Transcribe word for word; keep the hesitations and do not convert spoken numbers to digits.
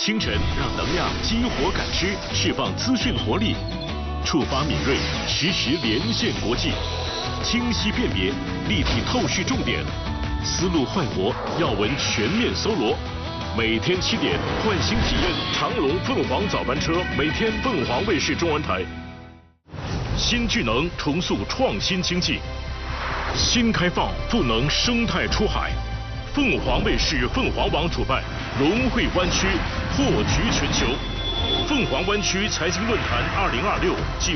清晨让能量激活感知，释放资讯活力，触发敏锐，实时连线国际，清晰辨别，立体透视重点，思路焕活，要闻全面搜罗。每天七点，换新体验长龙凤凰早班车，每天凤凰卫视中文台。新智能重塑创新经济，新开放赋能生态出海。凤凰卫视凤凰网主办融汇湾区，破局全球。凤凰湾区财经论坛二零二六暨